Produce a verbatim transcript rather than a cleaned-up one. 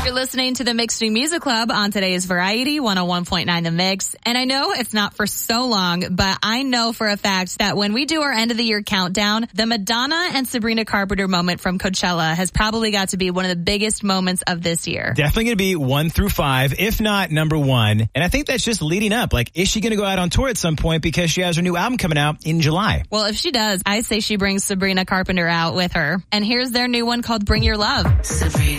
You're listening to the Mixed New Music Club on today's Variety one oh one point nine The Mix. And I know it's not for so long, but I know for a fact that when we do our end of the year countdown, the Madonna and Sabrina Carpenter moment from Coachella has probably got to be one of the biggest moments of this year. Definitely going to be one through five, if not number one. And I think that's just leading up. Like, is she going to go out on tour at some point because she has her new album coming out in July? Well, if she does, I say she brings Sabrina Carpenter out with her. And here's their new one called Bring Your Love. Sabrina.